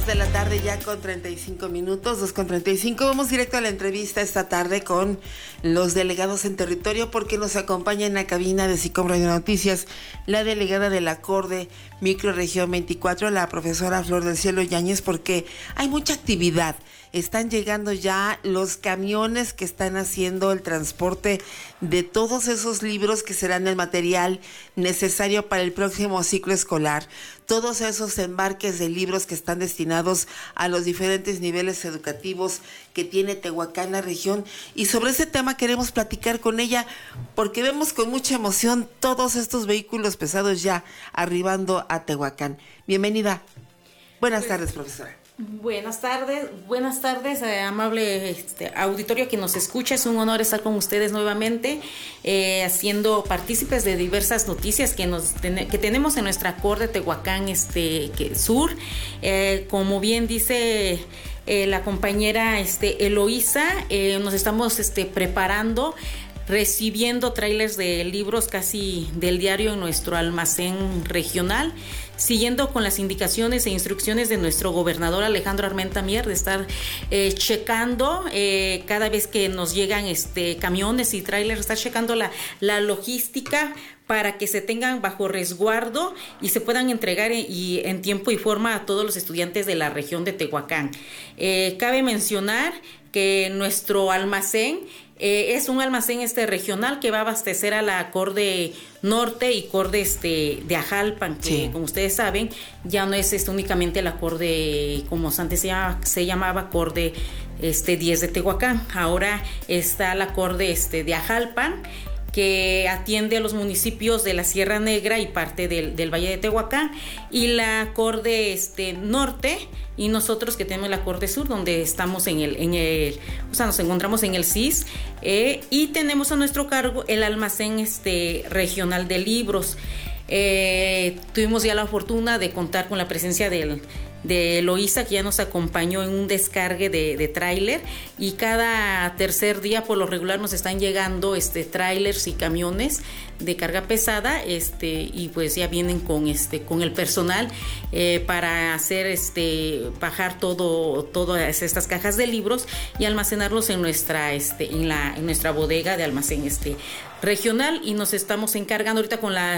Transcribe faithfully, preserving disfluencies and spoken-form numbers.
de la tarde ya con treinta y cinco minutos, dos con treinta y cinco. Vamos directo a la entrevista esta tarde con los delegados en territorio porque nos acompaña en la cabina de SICOM Radio Noticias la delegada del Acorde Microrregión veinticuatro, la profesora Flor del Cielo Yáñez, porque hay mucha actividad. Están llegando ya los camiones que están haciendo el transporte de todos esos libros que serán el material necesario para el próximo ciclo escolar. Todos esos embarques de libros que están destinados a los diferentes niveles educativos que tiene Tehuacán, la región. Y sobre ese tema queremos platicar con ella porque vemos con mucha emoción todos estos vehículos pesados ya arribando a Tehuacán. Bienvenida. Buenas tardes, profesora. Buenas tardes, buenas tardes, eh, amable este, auditorio que nos escucha. Es un honor estar con ustedes nuevamente, eh, haciendo partícipes de diversas noticias que nos ten, que tenemos en nuestra Acorde Tehuacán este, que, Sur. Eh, como bien dice eh, la compañera este, Eloísa, eh, nos estamos este, preparando, recibiendo trailers de libros casi del diario en nuestro almacén regional, siguiendo con las indicaciones e instrucciones de nuestro gobernador Alejandro Armenta Mier, de estar eh, checando eh, cada vez que nos llegan este camiones y trailers, estar checando la, la logística para que se tengan bajo resguardo y se puedan entregar en, y en tiempo y forma a todos los estudiantes de la región de Tehuacán. Eh, cabe mencionar que nuestro almacén Eh, es un almacén este regional que va a abastecer a la Acorde Norte y Acorde este, de Ajalpan, que sí, como ustedes saben, ya no es este, únicamente la Acorde, como antes se llamaba, se llamaba Acorde este, diez de Tehuacán. Ahora está la Acorde este, de Ajalpan, que atiende a los municipios de la Sierra Negra y parte del, del Valle de Tehuacán, y la Acorde este, Norte, y nosotros que tenemos la Acorde Sur, donde estamos en el, en el, o sea, nos encontramos en el C I S, eh, y tenemos a nuestro cargo el almacén este, regional de libros. Eh, tuvimos ya la fortuna de contar con la presencia del de Eloísa, que ya nos acompañó en un descargue de, de tráiler, y cada tercer día por lo regular nos están llegando este trailers y camiones de carga pesada, este y pues ya vienen con este con el personal eh, para hacer este bajar todo todas estas cajas de libros y almacenarlos en nuestra este en la en nuestra bodega de almacén este regional, y nos estamos encargando ahorita con la